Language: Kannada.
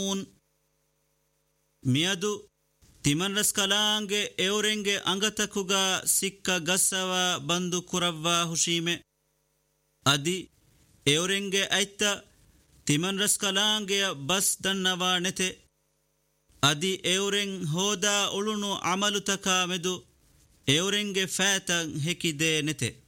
ಮಿಯದು ತಿಮನ್ರಸ್ ಕಲಾಂಗೆ ಎವರೆಂಗೆ ಅಂಗತಕುಗ ಸಿಕ್ಕ ಗಸ್ಸವ ಬಂದು ಕುರವ್ವ ಹುಶೀಮೆ ಅದಿ ಎವರೆಂಗೆ ಐತ್ತ ತಿಮನ್ರಸ್ ಕಲಾಂಗೆಯ ಬಸ್ ದನ್ನವ ನೆತೆ ಅದಿ ಎವರೆಂ ಹೋದ ಉಳುಣು ಅಮಲುತಕ ಮೆದು ಎವರೆಂಗೆ ಫෑತಂ ಹೆಕಿದೆ ನೆತೆ